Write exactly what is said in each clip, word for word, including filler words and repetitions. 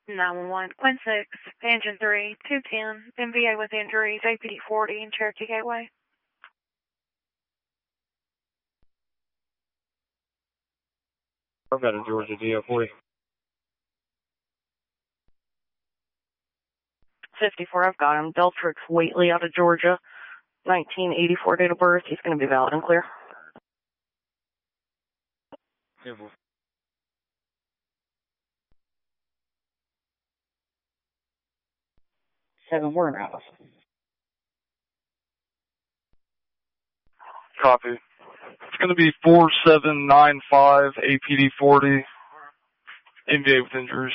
nine one one, Quinn six, Engine three, two ten, M V A with injuries, A P D forty in Cherokee Gateway. I've got a Georgia D O for you. fifty-four, I've got him. Deltrix Whately out of Georgia, nineteen eighty-four date of birth. He's going to be valid and clear. Yeah, Seven, we're in Alice. Copy. It's going to be four seven nine five A P D forty, M V A with injuries.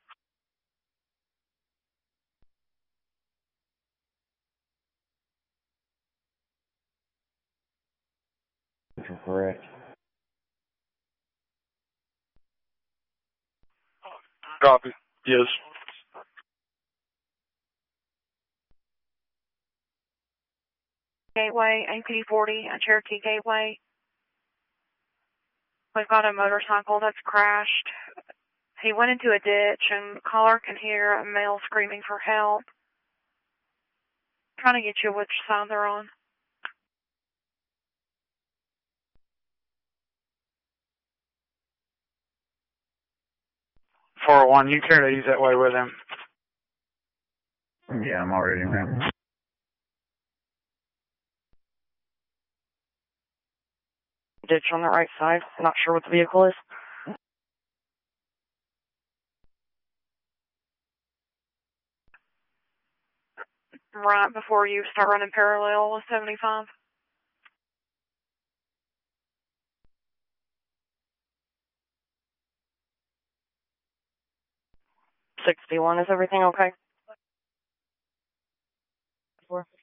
Correct. Copy. Yes. Gateway, A P D forty at Cherokee Gateway. We've got a motorcycle that's crashed. He went into a ditch, and caller can hear a male screaming for help. Trying to get you which side they're on. four oh one, you care to use that way with him. Yeah, I'm already around. Ditch on the right side. Not sure what the vehicle is. Right before you start running parallel with seventy-five. sixty-one, is everything okay?